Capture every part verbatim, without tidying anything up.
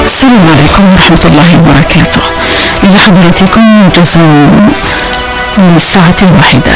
السلام عليكم ورحمة الله وبركاته. إلى حضراتكم موجز من الساعة الواحدة.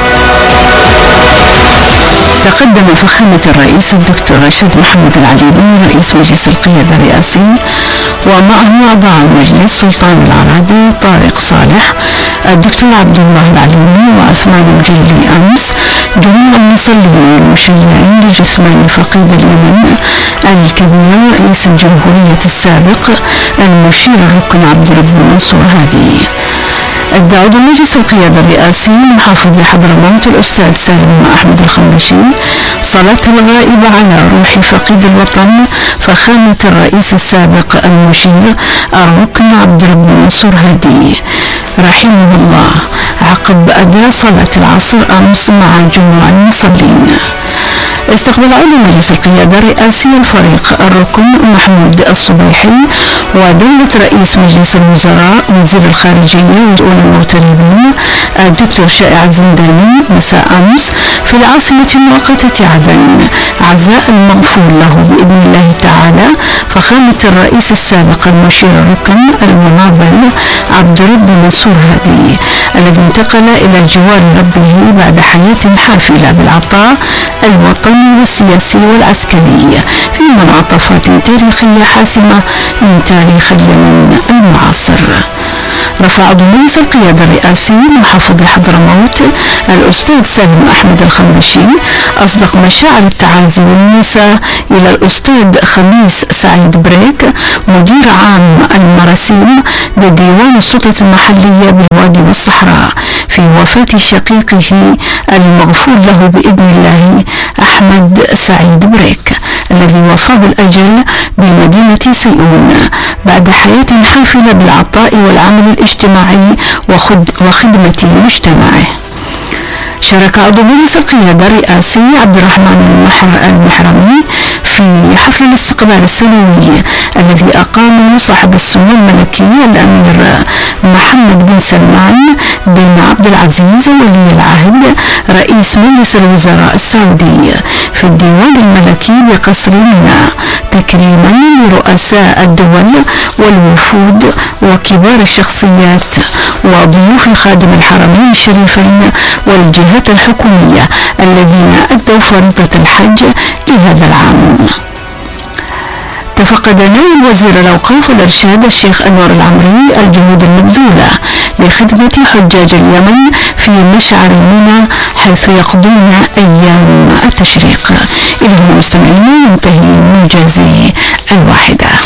تقدم فخامة الرئيس الدكتور رشيد محمد العليمي رئيس مجلس القيادة الرئاسي ومعه أعضاء المجلس سلطان العرادي، طارق صالح، الدكتور عبد الله العليمي وعثمان الجلي أمس جميع المصلين والمشيعين لجثمان فقيد اليمن الكبير رئيس الجمهورية السابق المشير الركن عبد رب منصور هادي. أدى عضو مجلس القيادة الرئاسي محافظ حضرموت الأستاذ سالم أحمد الخنبشي صلاة الغائب على روح فقيد الوطن فخامة الرئيس السابق المشير الركن عبد رب منصور هادي رحمه الله عقب أداء صلاة العصر أمس مع جموع المصلين. استقبل عضو مجلس القيادة الرئاسي الفريق الركن محمود الصبيحي ودولة رئيس مجلس الوزراء وزير الخارجية وشؤون المغتربين الدكتور شائع الزنداني مساء أمس في العاصمة المؤقتة عدن عزاء المغفور له بإذن الله تعالى فخامة الرئيس السابق المشير الركن المناضل عبد رب منصور هادي الذي انتقل إلى جوار ربه بعد حياة حافلة بالعطاء الوطني والسياسي والعسكري في منعطفات تاريخية حاسمة من تاريخ اليمن المعاصر. رفع عضو مجلس القيادة الرئاسي محافظ حضرموت الأستاذ سالم أحمد الخنبشي أصدق مشاعر التعازي والمواساة إلى الأستاذ خميس سعيد بريك مدير عام المراسيم بديوان السلطة المحلية بالوادي والصحراء في وفاة شقيقه المغفور له بإذن الله أحمد سعيد بريك الذي وفاه الأجل بمدينة سيئون بعد حياة حافلة بالعطاء والعمل الاجتماعي وخدمة مجتمعه. شارك عضو مجلس القيادة الرئاسي عبد الرحمن المحرمي في حفل الاستقبال السنوي الذي أقامه صاحب السمو الملكي الأمير محمد بن سلمان بن عبد العزيز ولي العهد رئيس مجلس الوزراء السعودي في الديوان الملكي بقصر منى تكريما لرؤساء الدول والوفود وكبار الشخصيات وضيوف خادم الحرمين الشريفين والجهات الحكومية الذين أدوا فريضة الحج لهذا العام. تفقد نائب وزير الأوقاف والإرشاد الشيخ أنور العمري الجهود المبذولة لخدمة حجاج اليمن في مشعر منى حيث يقضون أيام التشريق. إلى المستمعين ينتهي موجز الواحدة.